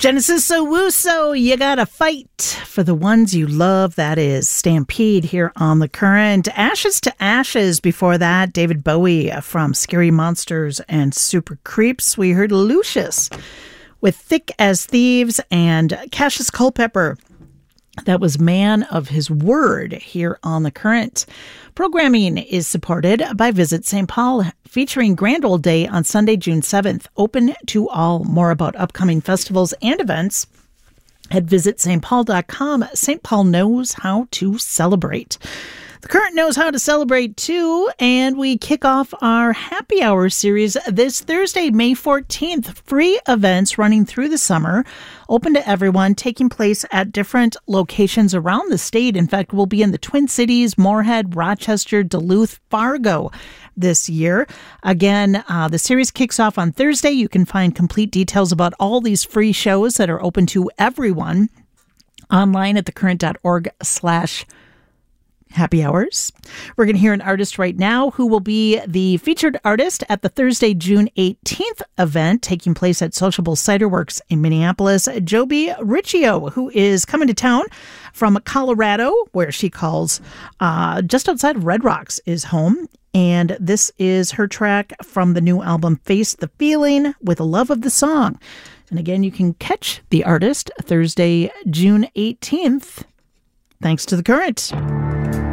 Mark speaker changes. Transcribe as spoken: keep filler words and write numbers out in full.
Speaker 1: Genesis Owusu, you gotta fight for the ones you love. That is Stampede here on The Current. Ashes to Ashes before that. David Bowie from Scary Monsters and Super Creeps. We heard Lucius with Thick as Thieves and Cassius Culpepper. That was Man of His Word here on The Current. Programming is supported by Visit Saint Paul, featuring Grand Old Day on Sunday, June seventh. Open to all. More about upcoming festivals and events at visit st paul dot com. Saint Paul knows how to celebrate. The Current knows how to celebrate too, and we kick off our happy hour series this Thursday, May fourteenth. Free events running through the summer, open to everyone, taking place at different locations around the state. In fact, we'll be in the Twin Cities, Moorhead, Rochester, Duluth, Fargo this year. Again, uh, the series kicks off on Thursday. You can find complete details about all these free shows that are open to everyone online at thecurrent.org slash happy hours. We're going to hear an artist right now who will be the featured artist at the Thursday, June eighteenth event taking place at Sociable Cider Works in Minneapolis. Joby Riccio, who is coming to town from Colorado, where she calls uh, just outside of Red Rocks is home. And this is her track from the new album, Face the Feeling, with a love of the song. And again, you can catch the artist Thursday, June eighteenth, thanks to The Current.